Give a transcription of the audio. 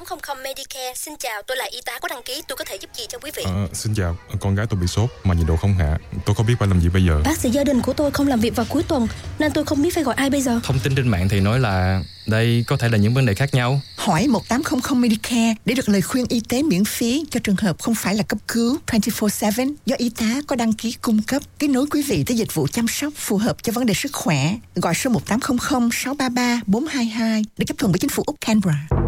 1800 Medicare. Xin chào, tôi là y tá có đăng ký, tôi có thể giúp gì cho quý vị? Xin chào, con gái tôi bị sốt mà nhiệt độ không hạ. Tôi không biết phải làm gì bây giờ. Bác sĩ gia đình của tôi không làm việc vào cuối tuần nên tôi không biết phải gọi ai bây giờ. Thông tin trên mạng thì nói là đây có thể là những vấn đề khác nhau. Hỏi 1800 Medicare để được lời khuyên y tế miễn phí cho trường hợp không phải là cấp cứu 24/7 do y tá có đăng ký cung cấp. Kết nối quý vị tới dịch vụ chăm sóc phù hợp cho vấn đề sức khỏe. Gọi số 1800 633 422 được chấp thuận bởi chính phủ Úc Canberra.